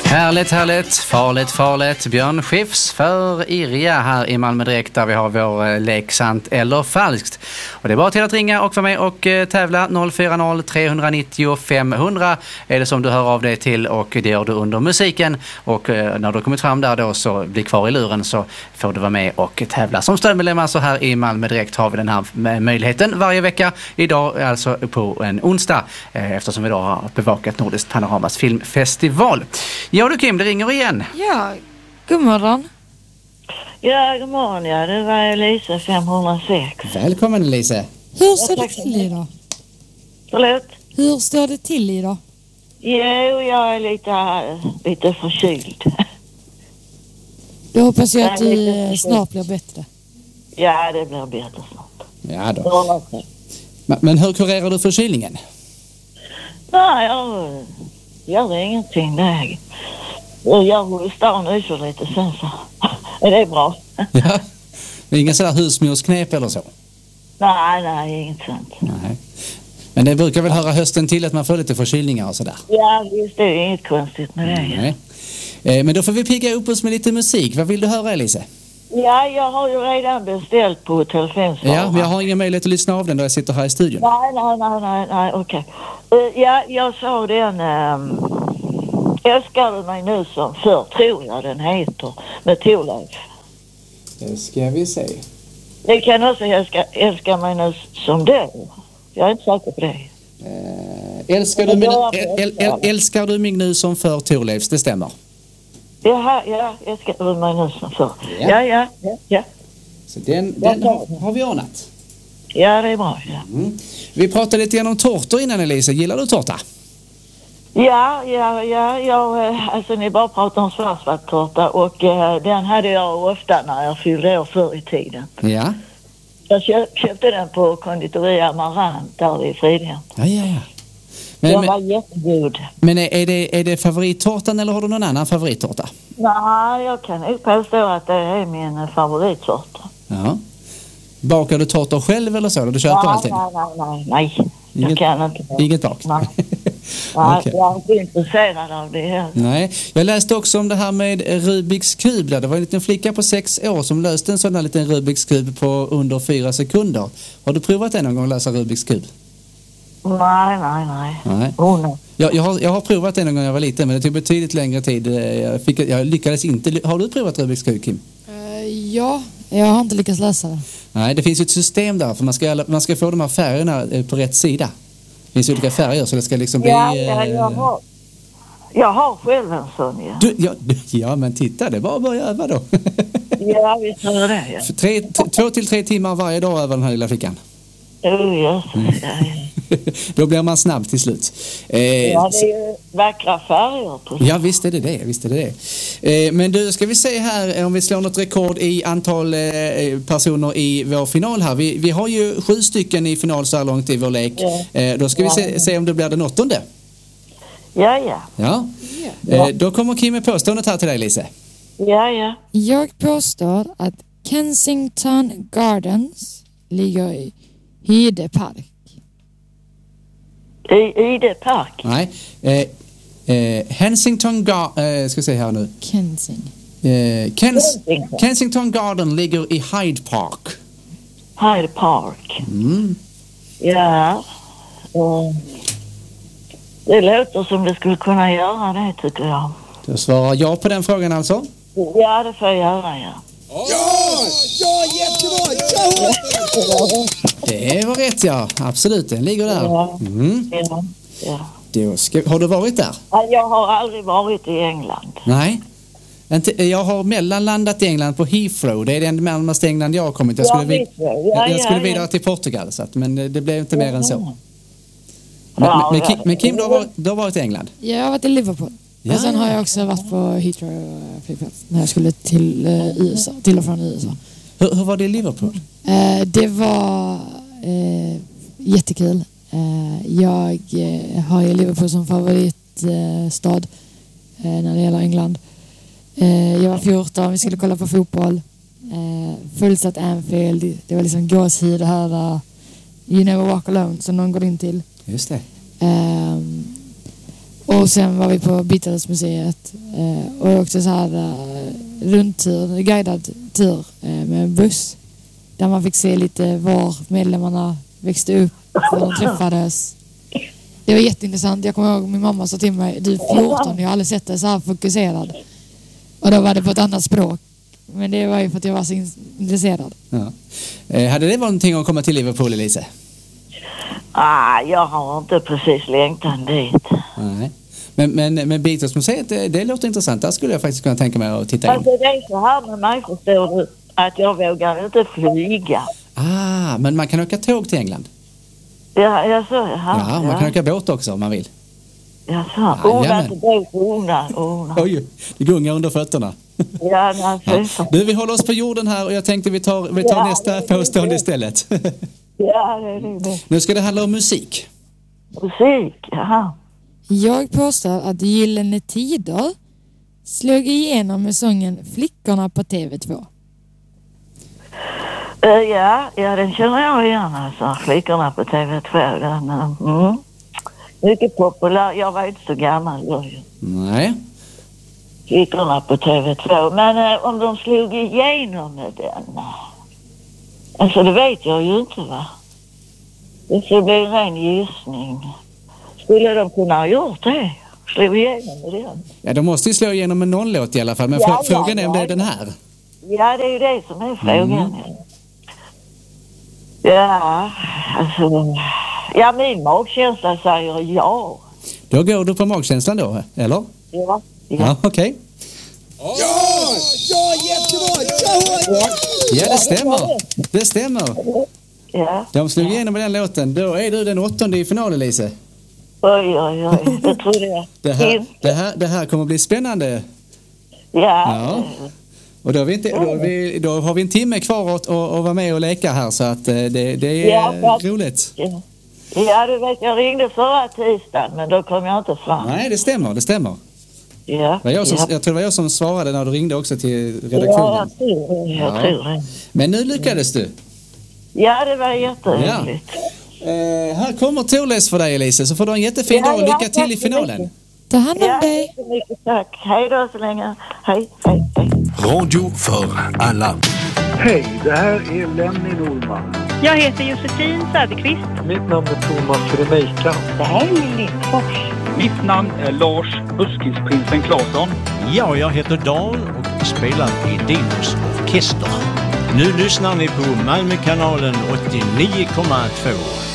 Härligt, härligt, farligt, farligt. Björn Skifs för Irja här i Malmö Direkt där vi har vår lek sant eller falskt. Och det är bara till att ringa och vara med och tävla 040 390 500 är det som du hör av dig till och det gör du under musiken. Och när du har kommit fram där då så blir kvar i luren så får du vara med och tävla. Som stödmedlem alltså här i Malmö Direkt har vi den här möjligheten varje vecka. Idag alltså på en onsdag eftersom vi då har bevakat Nordiskt Panoramas filmfestival. Ja du Kim, det ringer igen. Ja, god morgon. Ja, god morgon. Ja, det var Elise 506. Välkommen Elise. Hur står det till idag? Förlåt? Hur står det till idag? Jo, jag är lite förkyld. Då hoppas jag att du snart blir bättre. Ja, det blir bättre snart. Ja då. Men hur kurerar du förkylningen? Nej, jag gör ingenting. Nej. Jag hostar nu så lite sen så är det bra. Ja, men ingen sådär husmorsknep eller så? Nej, inget sånt. Nej. Men det brukar väl höra hösten till att man får lite förkylningar och sådär? Ja, visst, det är inget konstigt med det. Nej. Men då får vi pigga upp oss med lite musik. Vad vill du höra Elise? Ja, jag har ju redan beställt på telefonsvararen. Ja, men jag har ingen möjlighet att lyssna av den då jag sitter här i studion. Nej, okej. Ja, jag sa den... Älskar du mig nu som förr, tror jag den heter, med Thorleif. Det ska vi se. Det kan också älska mig nu som då. Jag är inte säker på det. Älskar du mig nu som förr Thorleifs, det stämmer? Ja, älskar du mig nu som förr. Ja. Så den har vi ordnat. Ja, det är bra. Ja. Vi pratade lite grann om tårtor innan Elisa. Gillar du tårta? Ja, alltså ni bara pratar om svartsvarttårta och den hade jag ofta när jag fyllde år förr i tiden. Ja. Jag köpte den på Konditoriet Marant där i Fridhem. Ja. Den var jättegod. Men är det favorittårtan eller har du någon annan favorittårta? Nej, jag kan nog påstå att det är min favorittårta. Ja. Bakar du tårtor själv eller så? Eller du köper allting? Nej. Jag kan inte. Inget bak? Nej. Okay. Jag är inte intresserad av det heller. Nej, jag läste också om det här med Rubiks kub. Det var en liten flicka på 6 år som löste en sån här liten Rubiks kub på under 4 sekunder. Har du provat det någon gång att lösa Rubiks kub? Nej. Jag har provat det någon gång jag var liten, men det tog betydligt längre tid. Jag lyckades inte. Har du provat Rubiks kub, Kim? Ja, jag har inte lyckats läsa det. Nej, det finns ett system där för man ska få de här färgerna på rätt sida. Det finns olika färger så det ska liksom bli... Jag har själv en sån, ja, men titta, det är bara att börja öva då. Ja, vi tar det, ja. 2 till 3 timmar varje dag över den här lilla flickan. Ja. Då blir man snabb till slut. Ja, det är ju vackra färger på. Ja, visst är det. Men du, ska vi se här om vi slår något rekord i antal personer i vår final här. Vi har ju 7 stycken i final så här långt i vår lek. Ja. Då ska vi se om det blir den 8:e. Ja. Då kommer Kim med påståendet här till dig, Lise. Ja. Jag påstår att Kensington Gardens ligger i Hyde Park. I Hyde Park? Nej. Ska se här nu. Kensington Garden ligger i Hyde Park. Hyde Park? Ja. Det låter som det skulle kunna göra det, tycker jag. Du svarar ja på den frågan alltså? Ja, det får jag göra, ja. Ja, jättebra! Ja. Det var rätt, ja. Absolut, den ligger där. Ja. Har du varit där? Jag har aldrig varit i England. Nej. Jag har mellanlandat i England på Heathrow. Det är den närmaste England jag har kommit. Jag skulle vidare till Portugal, men det blev inte mer än så. Men Kim, du har varit i England? Ja, jag har varit i Liverpool. Ja, och sen har jag också varit på Heathrow flygplats när jag skulle till och från USA. Hur var det i Liverpool? Det var jättekul. Jag har ju Liverpool som favoritstad när det gäller England. Jag var 14, vi skulle kolla på fotboll. Fullsatt Anfield. Det var liksom gåshud här där You Never Walk Alone som någon går in till. Just det. Och sen var vi på Beatles-museet och också så här rundtur, guidad tur med en buss. Där man fick se lite var medlemmarna växte upp, var de träffades. Det var jätteintressant. Jag kommer ihåg min mamma sa till mig, du är 14, jag har aldrig sett dig så här fokuserad. Och då var det på ett annat språk. Men det var ju för att jag var så intresserad. Ja. Hade det varit någonting att komma till Liverpool, Elise? Jag har inte precis längtan dit. Nej. Men Beatles-museet, det låter intressant. Där skulle jag faktiskt kunna tänka mig att titta in. Alltså det är så här med mig, förstår du, att jag vågar inte flyga. Men man kan åka tåg till England. Ja, så Ja, man kan åka båt också om man vill. Ja, så. Ona till båt, ona. Oj, det gungar under fötterna. Ja, Du, vi håller oss på jorden här och jag tänkte vi tar nästa påstående istället. Ja, det är det. Nu ska det handla om musik. Musik, jaha. Jag påstår att Gyllene Tider slog igenom med sången Flickorna på TV2. Ja, den känner jag igen alltså. Flickorna på TV2. Den, mycket populär. Jag var inte så gammal då ju. Nej. Flickorna på TV2. Men om de slog igenom med den. Alltså det vet jag ju inte, va. Det skulle bli en ren gissning. Skulle de kunna ha gjort det? Slå igenom med den? Ja, de måste ju slå igenom med någon låt i alla fall. Men frågan är om det är den här. Ja, det är ju det som är frågan. Ja, alltså... Ja, min magkänsla säger ja. Då går du på magkänslan då, eller? Ja, okej. Ja, jättebra! Ja, det stämmer. Ja. De slog igenom med den låten. Då är du den 8:e i finalen, Lise. Oj, det trodde jag. Det här kommer bli spännande. Ja. Och då har vi en timme kvar att vara med och leka här, så att det är roligt. Ja, du vet, jag ringde förra tisdagen, men då kom jag inte fram. Nej, det stämmer. Ja. Jag tror det var jag som svarade när du ringde också till redaktionen. Ja, jag tror det. Men nu lyckades du. Ja, det var jätteroligt. Här kommer Torles för dig, Elise, så får du en jättefin dag och lycka till i finalen. Ta hand om dig. Ja, mycket tack. Hej då så länge. Hej. Radio för alla. Hej, det här är Lenny Norman. Jag heter Josefin Söderqvist. Mitt namn är Thomas Remeika. Det här är Lindfors. Mitt namn är Lars Buskisprinsen Claesson. Ja, jag heter Dan och spelar i Dinos orkester. Nu lyssnar ni på Malmökanalen 89,2.